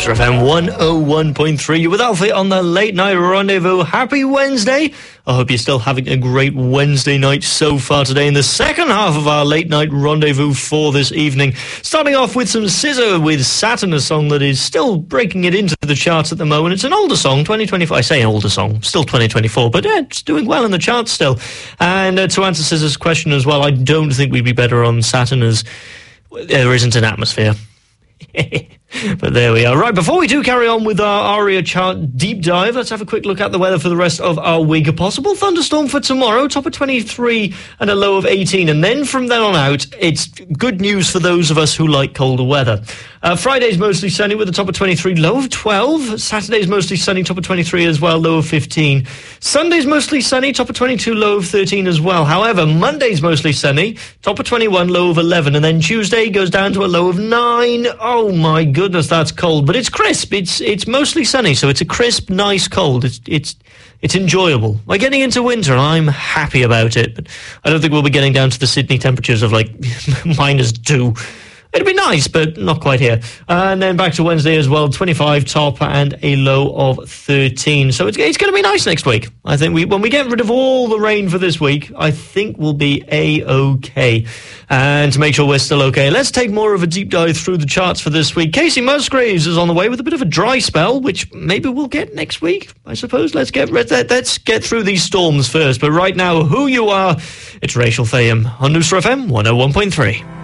Newsra FM 101.3. You're with Alfie on the Late Night Rendezvous. Happy Wednesday. I hope you're still having a great Wednesday night so far today in the second half of our Late Night Rendezvous for this evening. Starting off with some SZA with Saturn, a song that is still breaking it into the charts at the moment. It's an older song, 2024. I say older song, still 2024, but yeah, it's doing well in the charts still. And to answer SZA's question as well, I don't think we'd be better on Saturn as there isn't an atmosphere. But there we are. Right, before we do carry on with our ARIA chart deep dive, let's have a quick look at the weather for the rest of our week. A possible thunderstorm for tomorrow, top of 23 and a low of 18. And then from then on out, it's good news for those of us who like colder weather. Friday's mostly sunny with a top of 23, low of 12. Saturday's mostly sunny, top of 23 as well, low of 15. Sunday's mostly sunny, top of 22, low of 13 as well. However, Monday's mostly sunny, top of 21, low of 11. And then Tuesday goes down to a low of 9. Oh my goodness, that's cold. But it's crisp. It's mostly sunny, so it's a crisp, nice cold. It's enjoyable. We're getting into winter, and I'm happy about it. But I don't think we'll be getting down to the Sydney temperatures of like -2. It'd be nice, but not quite here. And then back to Wednesday as well, 25 top and a low of 13. So it's going to be nice next week. I think when we get rid of all the rain for this week, I think we'll be A-OK. And to make sure we're still okay, let's take more of a deep dive through the charts for this week. Casey Musgraves is on the way with a bit of a dry spell, which maybe we'll get next week, I suppose. Let's get through these storms first. But right now, Who You Are, it's Rachel Fahim on Newsra FM 101.3.